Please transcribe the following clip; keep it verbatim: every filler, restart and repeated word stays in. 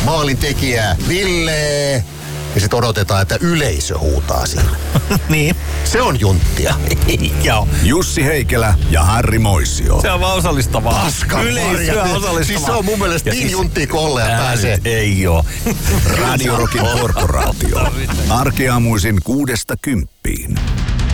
maalin tekijää Ville. Ja sitten odotetaan, että yleisö huutaa siinä. Niin. Se on junttia. Joo. Jussi Heikelä ja Harri Moisio. Se on vaan osallistavaa. Paskan Yleisöä marjat. osallistavaa. Siis se on mun mielestä Ja niin siis- junttia kuin olleen pääsee. Ei oo. Radio Rockin korporaatio. Arkeaamuisin kuudesta kymppiin.